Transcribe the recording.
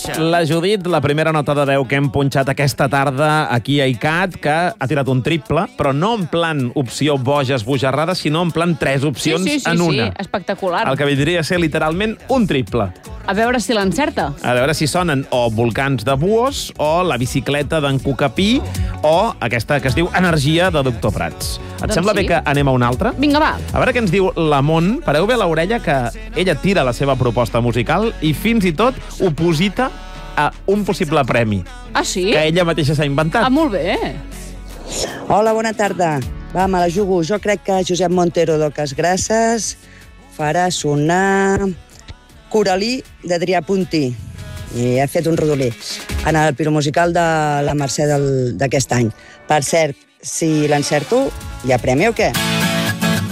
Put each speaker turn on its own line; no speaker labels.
La Judit, la primera nota de veu que hem punxat aquesta tarda aquí a ICAT, que ha tirat un triple, però no en plan opció boja esbojarrada, sinó en plan 3 opcions en una.
Sí, espectacular.
El que vindria a ser literalment un triple.
A veure si l'encerta.
A veure si sonen o volcans de Buos, o la bicicleta d'en Cucapí, o aquesta que es diu Energia de Doctor Prats. Et sembla bé que anem a una altra?
Vinga, va.
A veure què ens diu la Mont. Pareu bé a l'orella que ella tira la seva proposta musical i fins i tot oposita a un possible premi.
Ah, sí?
Que ella mateixa s'ha inventat.
Ah, molt bé.
Hola, bona tarda. Va, me la jugo. Jo crec que Josep Montero d'Oques Grasses farà sonar Coralí d'Adrià Puntí. I ha fet un rodolí en el piromusical de la Mercè d'aquest any. Per cert, si l'encerto, hi ha premi o què?